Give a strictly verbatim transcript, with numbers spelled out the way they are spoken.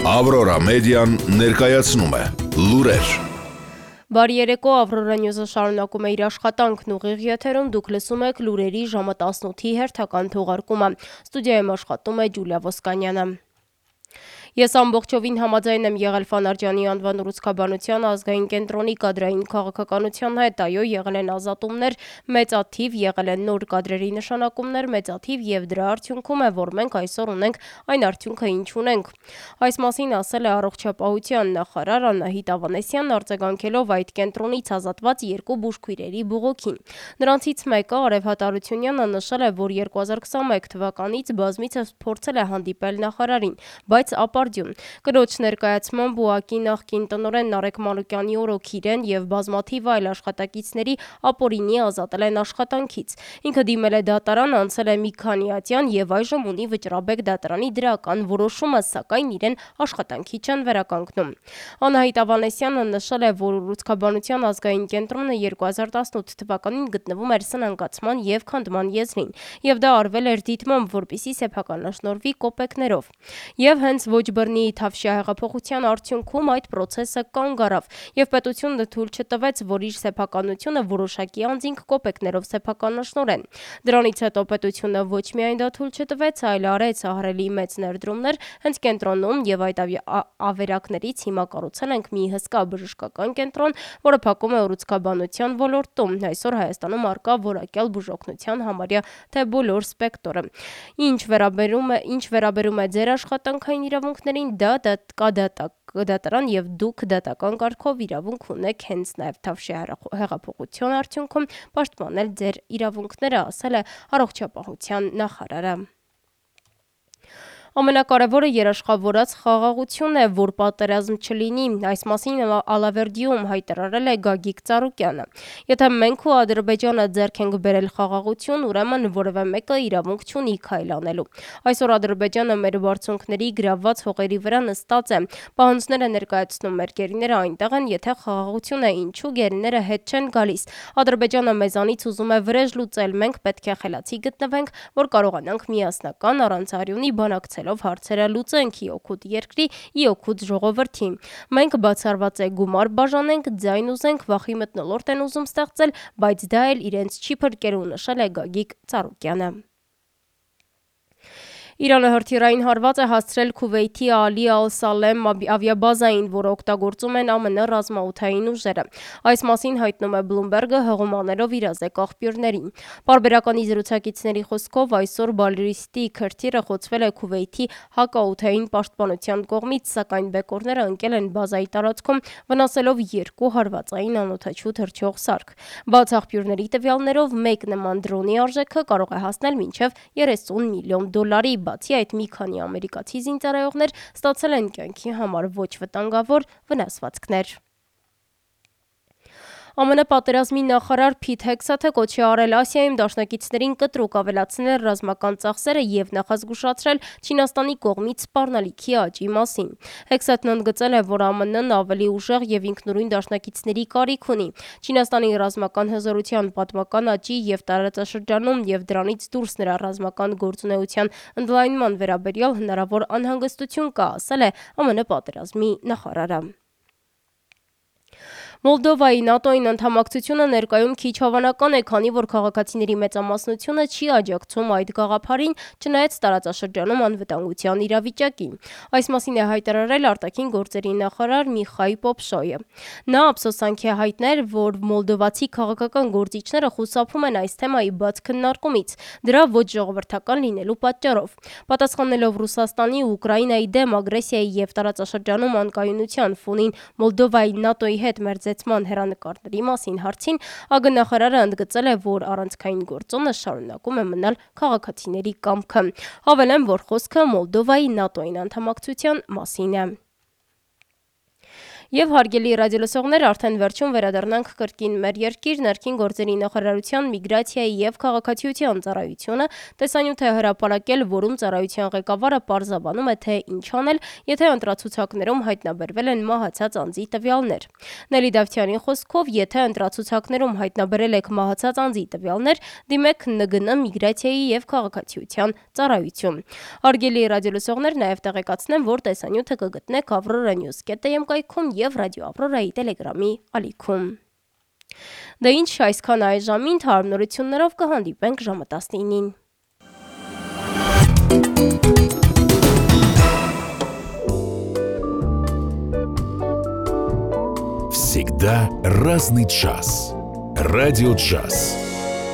Ավրորա մեդիան ներկայացնում է լուրեր։ Բարի երեկո, Ավրորա Նյուզը շարունակում է իր աշխատանքն ուղիղ եթերում, դուք լսում եք լուրերի ժամը տասնութի հերթական թողարկումը։ Ստուդիայում աշխատում է Ջուլիա Ոսկանյանը։ Ես ամբողջովին համաձայն եմ եղել Ֆանարջյանի անվան ռուսկաբանության ազգային կենտրոնի կադրային քաղաքականության հետ, այո, եղել են ազատումներ, մեծաթիվ եղել են նոր կադրերի նշանակումներ, մեծաթիվ եւ դրա արդյունքում է, որ մենք այսօր ունենք այն արդյունքը, ինչ ունենք։ Այս մասին ասել է առողջապահության նախարար Անահիտ Ավանեսյանն, արձագանքելով այդ կենտրոնից ազատված երկու բուժքույրերի բողոքին։ Նրանցից մեկը Արև Հատարությունյանը նշել է, որ երկու հազար քսաներորդ թվականից բազմիցս փորձել է հանդիպել նախարարին, բայց ապարդյուն։ Կրոջ ներկայացմամբ ՈՒԱԿ-ի նախկին տնօրեն Նարեկ Մանուկյանի օրոքիրեն եւ բազմաթիվ այլ աշխատակիցների ապօրինի ազատել են աշխատանքից։ Ինքը դիմել է դատարան, անցել է մի քանի ատյան եւ այժմ ունի Վճռաբեկ դատարանի դրական որոշումը, սակայն իրեն աշխատանքի չեն վերականգնում։ Անահիտ Ավանեսյանը նշել է, որ ռուսկաբանության ազգային կենտրոնը երկու հազար տասնութ թվականին գտնվում էր սնանկացման եւ քանդման եզրին, եւ դա արվել էր դիտմամբ, որպեսզի սեփականաշնորհվի կոպեկներով։ Եվ հենց ոչ բռնի Թավշյա հեղափոխության արդյունքում այդ պրոցեսը կանգ առավ, եւ պետությունը թույլ չտվեց, որ իր սեփականությունը որոշակի անձինք կոպեկներով սեփականաշնորհեն։ Դրանից հետո պետությունը ոչ միայն դա թույլ չտվեց, այլ արեց ահռելի մեծ ներդրումներ հենց կենտրոնում, եւ այդ ավերակներից հիմա կառուցել ենք մի հսկա բժշկական կենտրոն, որը փակում է ռուսկաբանության ոլորտում, այսօր Հայաստանում առկա որակյալ բուժօգնության համարյա թե բոլոր սպեկտրը։ Ինչ վերաբերում է, ինչ վերաբերում է ձեր աշխատանքային իրավունքներին, դա կա դատարան եւ դուք դատական կարգով իրավունք ունեք հենց նաեւ Թավշյա հեղափոխության արդյունքում պաշտպանել ձեր իրավունքները, ասել է առողջապահության նախարարը։ Ամենակարևորը երաշխավորած խաղաղությունն է, որ պատերազմ չլինի, այս մասին Ալավերդիում հայտարարել է Գագիկ Ծառուկյանը։ Եթե մենք ու Ադրբեջանը ձեռք ենք բերել խաղաղություն, ուրեմն որևէ մեկը իրավունք չունի քայլ անելու։ Այսօր Ադրբեջանը մեր բարձունքների գրավված հողերի վրա նստած է։ Պահանջներ է ներկայացնում մեր գերիները այնտեղ են, եթե խաղաղություն է, ինչու գերիները հետ չեն գալիս։ Ադրբեջանը մեզանից ուզում է վրեժ լուծել, մենք պետք է խելացի գտնվենք, որ կարողանանք միասնական առանց արյունի բանակցել հարցերը լուծենք ի օգուտ երկրի, ի օգուտ ժողովրդի։ Մենք բացառված է գումար բաժանենք, ձայն ուզենք, վախի մթնոլորտ են ուզում ստեղծել, բայց դա էլ իրենց չի փրկելու, նշել է Գագիկ Ծառուկյանը։ Իրանը հրթիռային հարված է հասցրել Քուվեյթի Ալի Ալ-Սալեմ ավիաբազային, որը օգտագործում են ԱՄՆ ռազմաօդային ուժերը։ Այս մասին հայտնում է Bloomberg-ը հղումաներով իրազեկ աղբյուրներին։ Պարբերականի զրուցակիցների խոսքով այսօր բալիստիկ հրթիռը խոցվել է Քուվեյթի հակաօդային պաշտպանության կողմից, սակայն բեկորները ընկել են բազայի տարածքում, վնասելով երկու հարվածային անօդաչու թռչող սարք։ Բաց աղբյուրների տվյալներով մեկ նման դրոնի արժեքը կարող է հասնել մինչև երեսուն միլիոն դոլարի։ Բացի այդ, մի քանի ամերիկացի զինծառայողներ ստացել են կյանքի համար ոչ վտանգավոր վնասվածքներ։ ԱՄՆ պատերազմի նախարար Փիթ Հեքսաթը կոչի արել Ասիայում դաշնակիցներին կտրուկ ավելացնել ռազմական ծախսերը եւ նախազգուշացրել Չինաստանի կողմից սպառնալիքի աճի մասին։ Հեքսաթն ընդգծել է, որ ԱՄՆ-ն ավելի ուժեղ եւ ինքնուրույն դաշնակիցների կարիք ունի։ Չինաստանի ռազմական հզորության պատմական աճի եւ տարածաշրջանում եւ դրանից դուրս նրա ռազմական գործունեության ընդլայնման վերաբերյալ հնարավոր անհանգստություն կա, ասել է ԱՄՆ պատերազմի նախարարը։ Մոլդովայի ՆԱՏՕ-ին անդամակցությունը ներկայում քիչ հավանական է, քանի որ քաղաքացիների մեծամասնությունը չի աջակցում այդ գաղափարին, չնայած տարածաշրջանում անվտանգության իրավիճակին։ Այս մասին է հայտարարել արտաքին գործերի նախարար Միխայ Պոպշոյը։ Նա ափսոսանք է հայտնել, որ մոլդովացի քաղաքական գործիչները խուսափում են այս թեմայի բաց քննարկումից, դրա ոչ ժողովրդական լինելու պատճառով։ Պատասխանելով Ռուսաստանի ու Ուկրաինայի դեմ ագրեսիայի եւ տարածաշրջանում անկայունության ֆոնին Մոլդովայի ՆԱՏՕ-ի հետ մերձեցման հեռանկարների մասին հարցին ԱԳ նախարարը ընդգծել է, որ առանցքային գործոնը շարունակում է մնալ քաղաքացիների կամքը։ Հավելեմ, որ խոսքը Մոլդովայի ՆԱՏՕ-ին անդամակցության մասին է։ Եվ հարգելի ռադիոլսողներ, արդեն վերջում վերադառնանք կրկին մեր երկիր ներքին գործերի նախարարության միգրացիայի եւ քաղաքացիության ծառայությունը տեսանյութ է հրապարակել, որում ծառայության ղեկավարը պարզաբանում է, թե ինչ անել, եթե ընտրացուցակներում հայտնաբերվել են մահացած անձի տվյալներ։ Նելի Դավթյանի խոսքով, եթե ընտրացուցակներում հայտնաբերել եք մահացած անձի տվյալներ, դիմեք Ն Գ Ն միգրացիայի եւ քաղաքացիության ծառայություն։ Հարգելի ռադիոլսողներ, նաեւ տեղեկացնեմ, որ տեսանյութը կգտնեք Aurora News dot am կայքում եւ Ռադիո Aurora-ի Տելեգրամի ալիքում։ Դա ինչ այսքան այս ժամին, թարմ նորություններով կհանդիպենք ժամը տասնինին։ Всегда разный час. Радио Джаз.